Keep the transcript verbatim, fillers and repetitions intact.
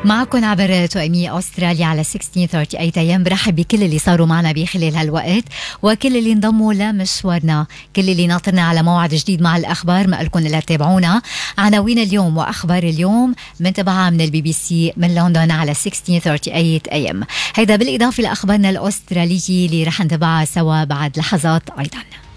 معكم عبر توأمية أستراليا على ستة عشر ثلاثة وثلاثين أيام. برحب بكل اللي صاروا معنا بخلال هالوقت وكل اللي انضموا لمشوارنا، كل اللي ناطرنا على موعد جديد مع الأخبار. ما قلكم إلا تتابعونا. عناوين اليوم وأخبار اليوم منتبعة من البي بي سي من لندن على ستة عشر ثلاثة وثلاثين أيام. هيدا بالإضافة لأخبارنا الأسترالية اللي رح نتابعها سوا بعد لحظات أيضا.